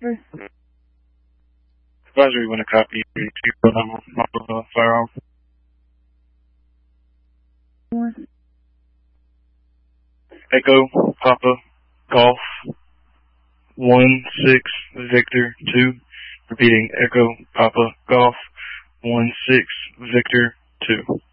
Advisory when a copy firearm. Echo Papa Golf 16 Victor 2. Repeating, Echo Papa Golf 16 Victor 2.